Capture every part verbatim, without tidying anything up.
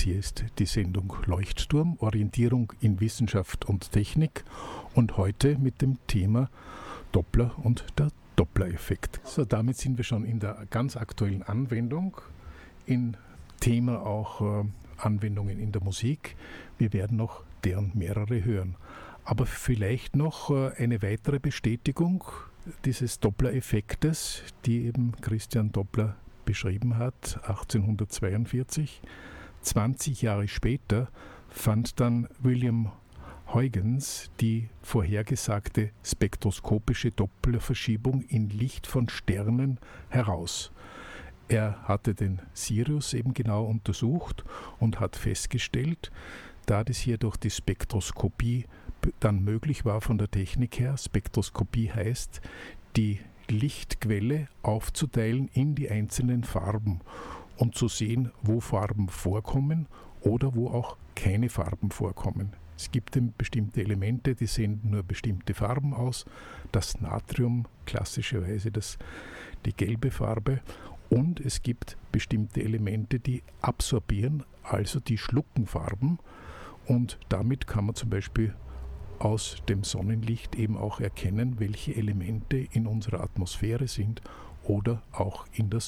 hier ist die Sendung Leuchtturm, Orientierung in Wissenschaft und Technik und heute mit dem Thema Doppler und der Doppler-Effekt. So, damit sind wir schon in der ganz aktuellen Anwendung, in Thema auch äh, Anwendungen in der Musik. Wir werden noch deren mehrere hören. Aber vielleicht noch äh, eine weitere Bestätigung dieses Doppler-Effektes, die eben Christian Doppler beschrieben hat, achtzehnhundertzweiundvierzig. zwanzig Jahre später fand dann William Huygens die vorhergesagte spektroskopische Dopplerverschiebung in Licht von Sternen heraus. Er hatte den Sirius eben genau untersucht und hat festgestellt, da das hier durch die Spektroskopie dann möglich war von der Technik her, Spektroskopie heißt, die Lichtquelle aufzuteilen in die einzelnen Farben und zu sehen, wo Farben vorkommen oder wo auch keine Farben vorkommen. Es gibt eben bestimmte Elemente, die senden nur bestimmte Farben aus. Das Natrium, klassischerweise das, die gelbe Farbe. Und es gibt bestimmte Elemente, die absorbieren, also die schlucken Farben. Und damit kann man zum Beispiel aus dem Sonnenlicht eben auch erkennen, welche Elemente in unserer Atmosphäre sind oder auch in der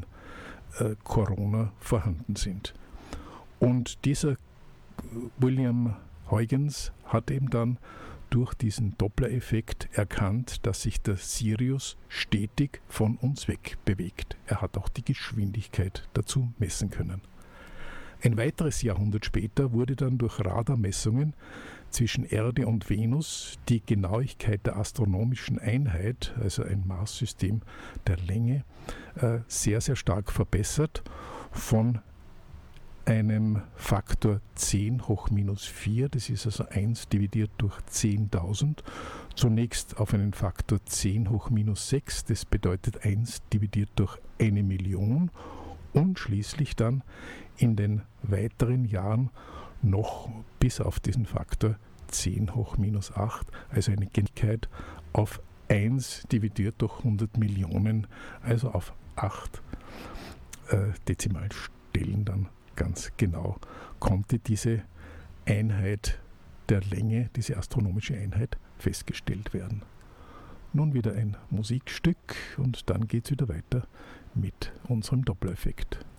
Sonnenkorona vorhanden sind. Und dieser William Huygens hat eben dann durch diesen Doppler-Effekt erkannt, dass sich der Sirius stetig von uns weg bewegt. Er hat auch die Geschwindigkeit dazu messen können. Ein weiteres Jahrhundert später wurde dann durch Radarmessungen zwischen Erde und Venus die Genauigkeit der astronomischen Einheit, also ein Maßsystem der Länge, sehr, sehr stark verbessert von einem Faktor zehn hoch minus vier, das ist also eins dividiert durch zehntausend, zunächst auf einen Faktor zehn hoch minus sechs, das bedeutet eins dividiert durch eine Million, und schließlich dann in den weiteren Jahren noch bis auf diesen Faktor zehn hoch minus acht, also eine Genauigkeit auf eins dividiert durch hundert Millionen, also auf acht äh, Dezimalstellen dann ganz genau, konnte diese Einheit der Länge, diese astronomische Einheit festgestellt werden. Nun wieder ein Musikstück und dann geht es wieder weiter mit unserem Doppler-Effekt.